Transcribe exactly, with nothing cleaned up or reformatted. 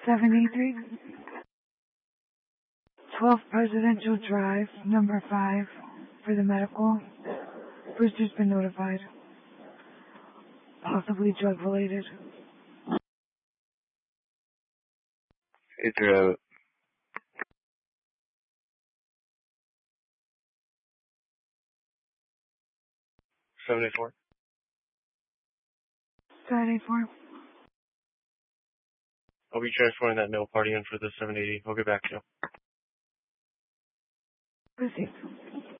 seventy-three, twelve Presidential Drive, number five, for the medical. Brewster's been notified. Possibly drug-related. Eight zero. Seventy-four. seventy-four. I'll be transporting that male party in for the seven eighty. I'll get back to you. Proceed.